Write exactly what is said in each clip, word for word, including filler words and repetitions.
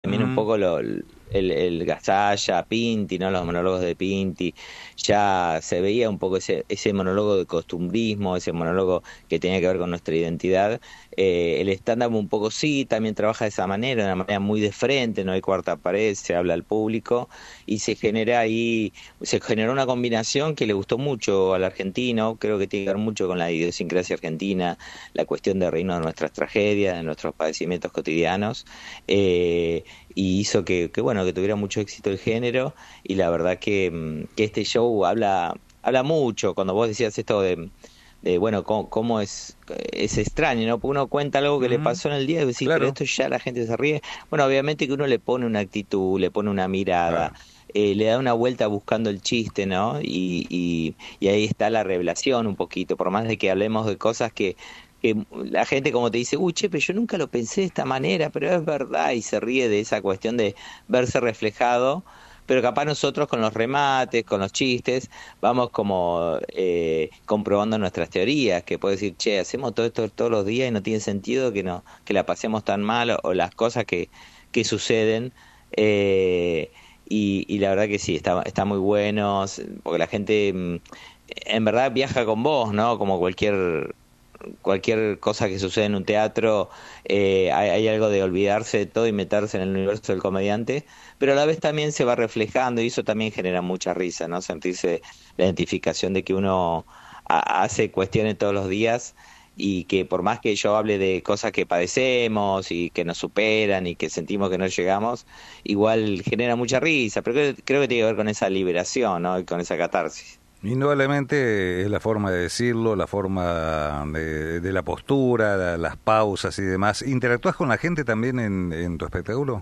también un Mm. poco lo, el, el Gasalla, Pinti, ¿no? Los monólogos de Pinti, ya se veía un poco ese, ese monólogo de costumbrismo, ese monólogo que tenía que ver con nuestra identidad. Eh, el stand-up un poco sí, también trabaja de esa manera, de una manera muy de frente, no hay cuarta pared, se habla al público y se genera ahí, se generó una combinación que le gustó mucho al argentino, creo que tiene que ver mucho con la idiosincrasia argentina, la cuestión de reírnos de nuestras tragedias, de nuestros padecimientos cotidianos, eh, y hizo que, que, bueno, que tuviera mucho éxito el género, y la verdad que, mm, que este show habla, habla mucho, cuando vos decías esto de, de bueno, cómo, cómo es, es extraño, ¿no? Porque uno cuenta algo que le Mm. pasó en el día y decís, pero Claro, esto ya la gente se ríe. Bueno, obviamente que uno le pone una actitud, le pone una mirada, claro. eh, le da una vuelta buscando el chiste, ¿no? Y, y, y ahí está la revelación un poquito, por más de que hablemos de cosas que, que la gente como te dice, uy, che, pero yo nunca lo pensé de esta manera, pero es verdad, y se ríe de esa cuestión de verse reflejado, pero capaz nosotros con los remates, con los chistes, vamos como eh, comprobando nuestras teorías, que puede decir, che, hacemos todo esto todos los días y no tiene sentido que no que la pasemos tan mal, o, o las cosas que, que suceden. Eh, y, y la verdad que sí, está, está muy bueno, porque la gente mm, en verdad viaja con vos, ¿no? Como cualquier cualquier cosa que sucede en un teatro, eh, hay, hay algo de olvidarse de todo y meterse en el universo del comediante, pero a la vez también se va reflejando y eso también genera mucha risa, ¿no? Sentirse la identificación de que uno ha- hace cuestiones todos los días y que por más que yo hable de cosas que padecemos y que nos superan y que sentimos que no llegamos, igual genera mucha risa, pero creo, creo que tiene que ver con esa liberación, ¿no? Y con esa catarsis. Indudablemente es la forma de decirlo, la forma de, de la postura, la- las pausas y demás. ¿Interactúas con la gente también en, en tu espectáculo?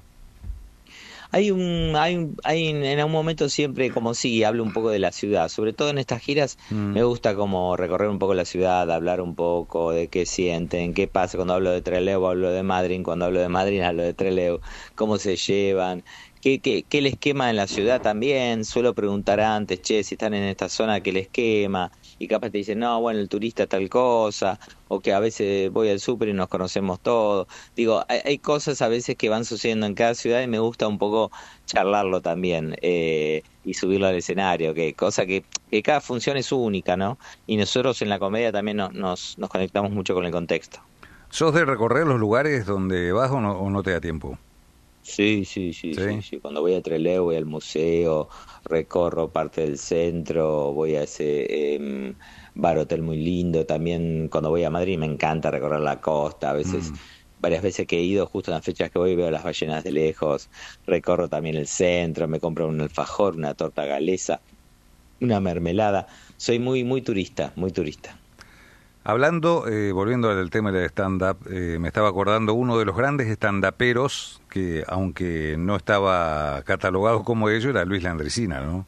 Hay un, hay un, hay en en un momento siempre como sí, hablo un poco de la ciudad, sobre todo en estas giras Mm. me gusta como recorrer un poco la ciudad, hablar un poco de qué sienten, qué pasa cuando hablo de Trelew, hablo de Madrid, cuando hablo de Madrid hablo de Trelew, cómo se llevan, qué, qué, qué les quema en la ciudad también, suelo preguntar antes, che, si están en esta zona, qué les quema, y capaz te dicen, no, bueno, el turista tal cosa, o que a veces voy al súper y nos conocemos todos. Digo, hay, hay cosas a veces que van sucediendo en cada ciudad y me gusta un poco charlarlo también, eh, y subirlo al escenario, que cosa que, que cada función es única, ¿no? Y nosotros en la comedia también nos, nos, nos conectamos mucho con el contexto. ¿Sos de recorrer los lugares donde vas o no, o no te da tiempo? Sí, sí, sí, sí, Sí. sí. Cuando voy a Trelew, voy al museo, recorro parte del centro, voy a ese eh, bar hotel muy lindo. También cuando voy a Madrid me encanta recorrer la costa. A veces, Mm. varias veces que he ido, justo en las fechas que voy, veo las ballenas de lejos. Recorro también el centro, me compro un alfajor, una torta galesa, una mermelada. Soy muy, muy turista, muy turista. Hablando, eh, volviendo al tema del stand-up, eh, me estaba acordando uno de los grandes stand-uperos que, aunque no estaba catalogado como ello, era Luis Landricina, ¿no?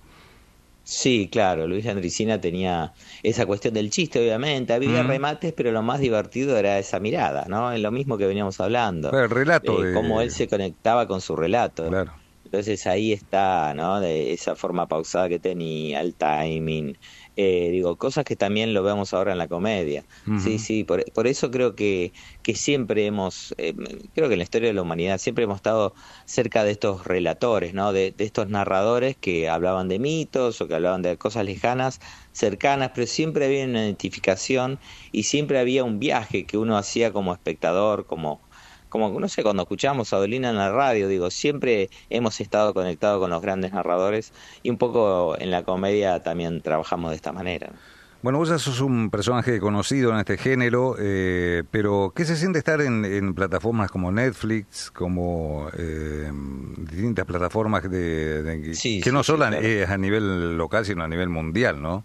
Sí, claro, Luis Landricina tenía esa cuestión del chiste, obviamente, había Mm. remates, pero lo más divertido era esa mirada, ¿no? Es lo mismo que veníamos hablando, Bueno, el relato eh, cómo él de... se conectaba con su relato. Claro. Entonces ahí está, ¿no? De esa forma pausada que tenía, el timing, eh, digo, cosas que también lo vemos ahora en la comedia. Sí, Ujú. sí, por, por eso creo que, que siempre hemos, eh, creo que en la historia de la humanidad siempre hemos estado cerca de estos relatores, ¿no? De, de estos narradores que hablaban de mitos o que hablaban de cosas lejanas, cercanas, pero siempre había una identificación y siempre había un viaje que uno hacía como espectador, como como, no sé, cuando escuchamos a Dolina en la radio, digo, siempre hemos estado conectados con los grandes narradores y un poco en la comedia también trabajamos de esta manera, ¿no? Bueno, vos ya sos un personaje conocido en este género, eh, pero ¿qué se siente estar en, en plataformas como Netflix, como eh, distintas plataformas de, de- Sí, que no sí, sí, solo claro. es a nivel local, sino a nivel mundial, ¿no?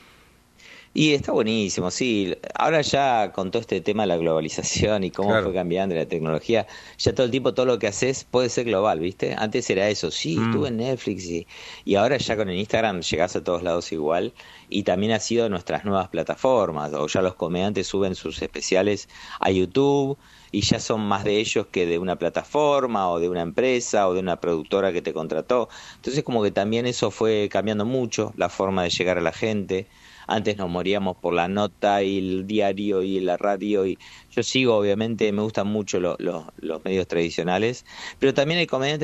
Y está buenísimo, sí. Ahora ya con todo este tema de la globalización y cómo fue Claro. cambiando la tecnología, ya todo el tiempo todo lo que haces puede ser global, ¿viste? Antes era eso, sí, Mm. estuve en Netflix y, y ahora ya con el Instagram llegás a todos lados igual y también ha sido nuestras nuevas plataformas, o ya los comediantes suben sus especiales a YouTube y ya son más de ellos que de una plataforma o de una empresa o de una productora que te contrató. Entonces como que también eso fue cambiando mucho la forma de llegar a la gente. Antes nos moríamos por la nota y el diario y la radio y yo sigo, obviamente, me gustan mucho lo- lo- los medios tradicionales, pero también hay comediantes